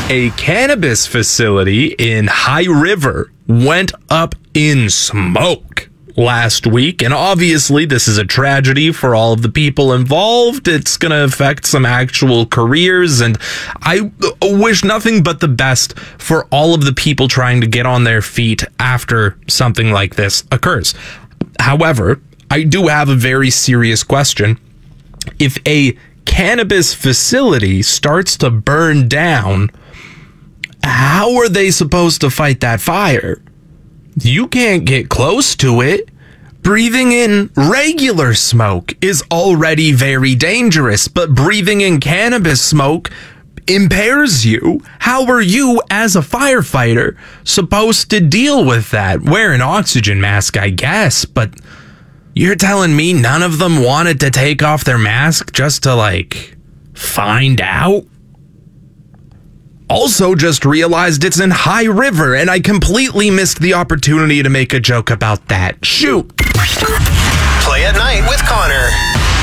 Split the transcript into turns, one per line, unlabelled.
A cannabis facility in High River went up in smoke last week, and obviously this is a tragedy for all of the people involved. It's going to affect some actual careers, and I wish nothing but the best for all of the people trying to get on their feet after something like this occurs. However, I do have a very serious question. If a cannabis facility starts to burn down, how are they supposed to fight that fire? You can't get close to it. Breathing in regular smoke is already very dangerous, but breathing in cannabis smoke impairs you. How are you, as a firefighter, supposed to deal with that? Wear an oxygen mask, I guess, but you're telling me none of them wanted to take off their mask just to, find out? Also just realized it's in High River, and I completely missed the opportunity to make a joke about that. Shoot!
Play at Night with Connor.